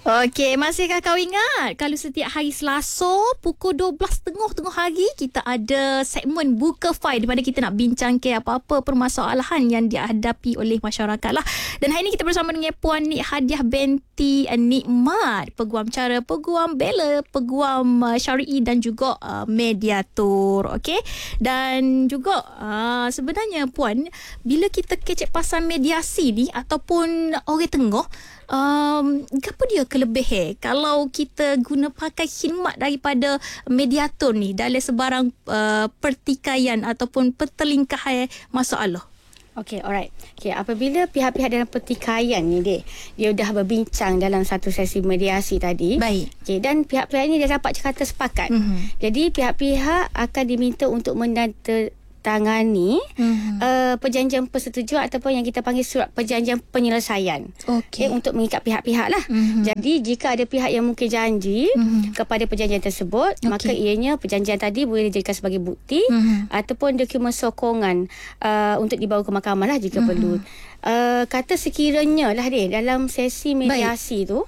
Okey, masihkah kau ingat kalau setiap hari Selasa pukul 12.30 tengah hari kita ada segmen buka file di mana kita nak bincang ke apa-apa permasalahan yang dihadapi oleh masyarakat lah. Dan hari ini kita bersama dengan Puan Nik Hadiah binti Nikmat, peguam cara, peguam bela, peguam syari'i dan juga mediator. Okey. Dan juga sebenarnya Puan, bila kita kecek pasal mediasi ni ataupun orang tengah, apa dia kelebih kalau kita guna pakai khidmat daripada mediator ni dalam sebarang pertikaian ataupun pertelingkahan masalah? Okay, alright. Okay, apabila pihak-pihak dalam pertikaian ni dia dah berbincang dalam satu sesi mediasi tadi. Baik. Okay, dan pihak-pihak ni dia dapat kata sepakat. Jadi pihak-pihak akan diminta untuk menandatangani perjanjian persetujuan ataupun yang kita panggil surat perjanjian penyelesaian. Okay, untuk mengikat pihak-pihak lah. Jadi jika ada pihak yang mungkin janji kepada perjanjian tersebut, maka ianya perjanjian tadi boleh dijadikan sebagai bukti ataupun dokumen sokongan untuk dibawa ke mahkamah lah jika perlu. Kata sekiranya lah dalam sesi mediasi tu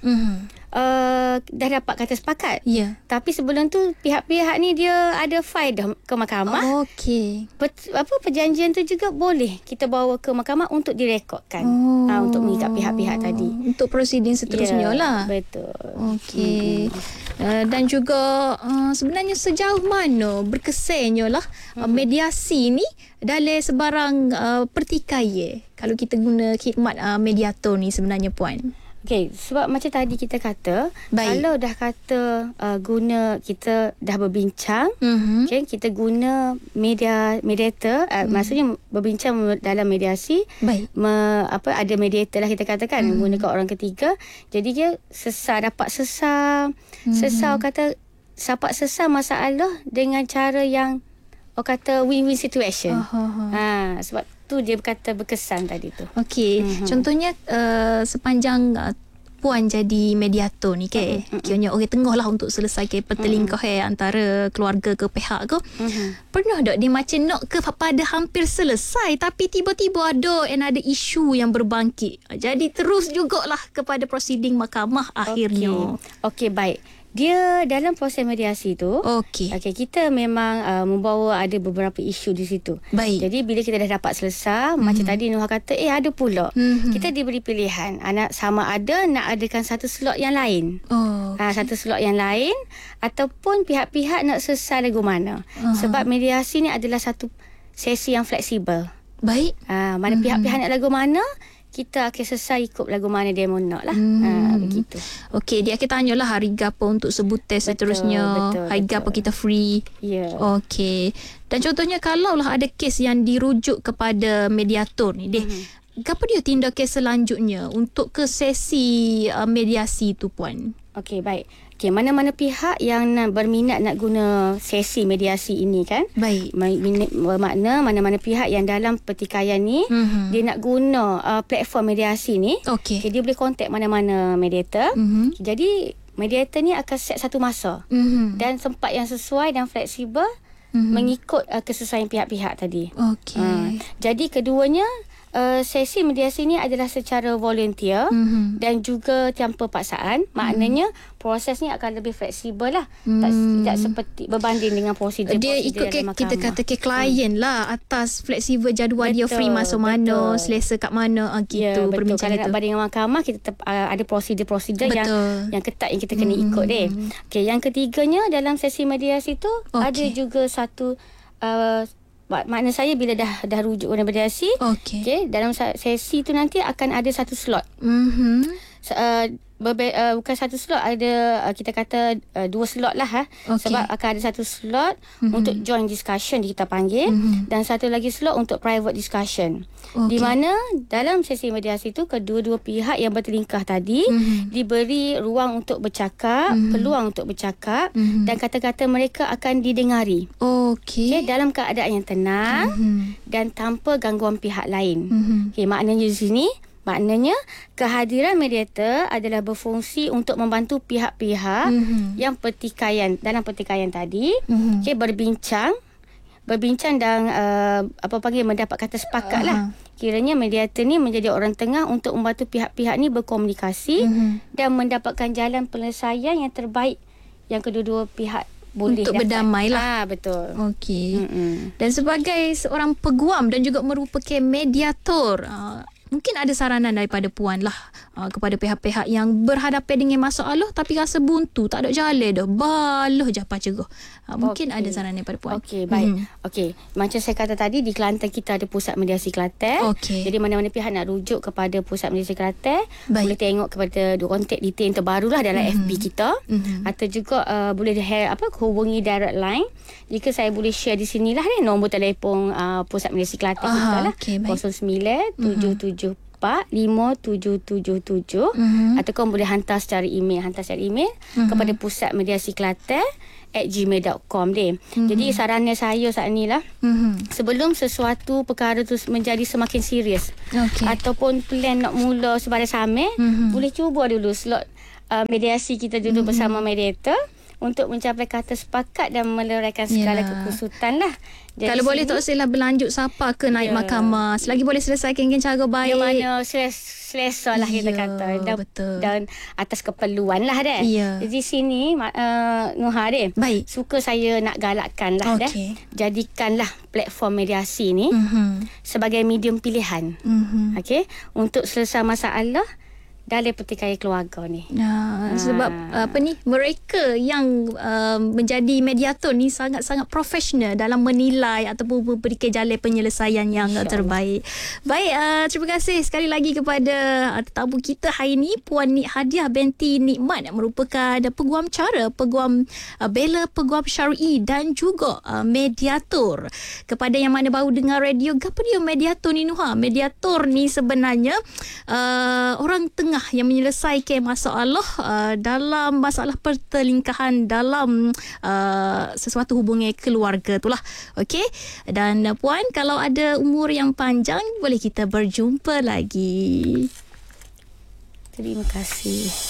dah dapat kata sepakat. Tapi sebelum tu pihak-pihak ni dia ada file dah ke mahkamah. Perjanjian tu juga boleh kita bawa ke mahkamah untuk direkodkan. Untuk mengikat pihak-pihak tadi. Untuk prosiding seterusnya lah. Betul. Okey. Dan juga sebenarnya sejauh mana berkesannya lah mediasi ni dalam sebarang pertikaian kalau kita guna khidmat mediator ni sebenarnya Puan? Okay, sebab macam tadi kita kata, kalau dah kata guna, kita dah berbincang, okay, kita guna mediator, maksudnya berbincang dalam mediasi, ada mediator lah kita katakan, menggunakan orang ketiga, jadi dia dapat sesar masalah dengan cara yang orang kata win-win situation. Sebab tu dia berkata berkesan tadi tu. Okey, contohnya sepanjang Puan jadi mediator ni kiranya orang tengah lah untuk selesaikan pertelingkahan antara keluarga ke pihak ke. Pernah tak dia macam nak ke pada hampir selesai tapi tiba-tiba ada another issue yang berbangkit. Jadi terus jugalah kepada proceeding mahkamah akhirnya. Okey, baik. Dia dalam proses mediasi tu, kita memang membawa ada beberapa isu di situ. Jadi bila kita dah dapat selesai, macam tadi Nuha kata, ada pula. Kita diberi pilihan, sama ada nak adakan satu slot yang lain. Satu slot yang lain ataupun pihak-pihak nak selesai lagu mana. Sebab mediasi ni adalah satu sesi yang fleksibel. Mana pihak-pihak nak lagu mana, kita akan selesai ikut lagu mana dia mau nak lah. Begitu. Okey, dia akan tanyalah harga apa untuk sebutan seterusnya. Harga apa kita free. Okey. Dan contohnya kalaulah ada kes yang dirujuk kepada mediator ni, apa dia tindakan selanjutnya untuk ke sesi mediasi tu Puan? Okey, baik. Okey, mana-mana pihak yang berminat nak guna sesi mediasi ini kan? Bermakna mana-mana pihak yang dalam pertikaian ni dia nak guna platform mediasi ni. Okay, dia boleh contact mana-mana mediator. Jadi mediator ni akan set satu masa dan tempat yang sesuai dan fleksibel mengikut kesesuaian pihak-pihak tadi. Jadi keduanya sesi mediasi ni adalah secara volunteer dan juga tanpa paksaan. Maknanya proses ni akan lebih fleksibel lah. Tidak seperti berbanding dengan prosedur dia ikut kita kata ke klien lah atas fleksibel jadual. Dia free masa mana, selesa kat mana gitu. Betul. Kalau nak banding dengan mahkamah, kita ada prosedur yang ketat yang kita kena ikut Okay, yang ketiganya dalam sesi mediasi tu ada juga satu makna saya bila dah rujuk guna mediasi, dalam sesi tu nanti akan ada satu slot. Bukan satu slot, ada kita kata dua slot lah sebab akan ada satu slot untuk joint discussion kita panggil dan satu lagi slot untuk private discussion. Di mana dalam sesi mediasi tu kedua-dua pihak yang bertelingkah tadi diberi ruang untuk bercakap, peluang untuk bercakap dan kata-kata mereka akan didengari. Dalam keadaan yang tenang dan tanpa gangguan pihak lain. Maknanya di sini kehadiran mediator adalah berfungsi untuk membantu pihak-pihak yang dalam pertikaian tadi berbincang dan mendapat kata sepakat lah kiranya mediator ni menjadi orang tengah untuk membantu pihak-pihak ni berkomunikasi dan mendapatkan jalan penyelesaian yang terbaik yang kedua-dua pihak boleh untuk berdamai lah. Betul. Okey. Dan sebagai seorang peguam dan juga merupakan mediator, mungkin ada saranan daripada Puan lah kepada pihak-pihak yang berhadapan dengan masalah tapi rasa buntu, tak ada jalan dah, baloh je apa cerah. Mungkin ada saranan daripada Puan. Okey, baik. Okey, macam saya kata tadi, di Kelantan kita ada Pusat Mediasi Kelantan. Jadi mana-mana pihak nak rujuk kepada Pusat Mediasi Kelantan, boleh tengok kepada kontak detail yang terbaru lah dalam FB kita. Atau juga boleh hubungi direct line. Jika saya boleh share di sinilah nombor telefon Pusat Mediasi Kelantan kita lah. 0977455777 ataupun boleh hantar secara email kepada Pusat Mediasi Kelantan @gmail.com deh. Jadi saranan saya saat ni lah, sebelum sesuatu perkara tu menjadi semakin serius ataupun plan nak mula sebarang sama, boleh cuba dulu slot mediasi kita dulu bersama mediator untuk mencapai kata sepakat dan meleraikan segala kekusutan lah. Jadi kalau boleh tak usahlah berlanjut siapa ke naik mahkamah, selagi boleh selesaikan dengan cara baik, yang mana selesa lah kita kata, dan atas keperluan lah dah. Jadi sini Nuha deh, suka saya nak galakkan lah dah, jadikanlah platform mediasi ni sebagai medium pilihan untuk selesai masalah dalam pertikaian keluarga ni. Sebab mereka yang menjadi mediator ni sangat-sangat profesional dalam menilai ataupun memberikan jalan penyelesaian yang terbaik. Baik, terima kasih sekali lagi kepada tetamu kita hari ini, Puan Nik Hadiah binti Nikmat, yang merupakan peguam cara, peguam bela, peguam syar'i dan juga mediator. Kepada yang mana baru dengar radio, apa dia mediator ni Nuha? Mediator ni sebenarnya orang tengah yang menyelesaikan masalah dalam masalah pertelingkahan dalam sesuatu hubungan keluarga itulah. Okey. Dan Puan, kalau ada umur yang panjang, boleh kita berjumpa lagi. Terima kasih.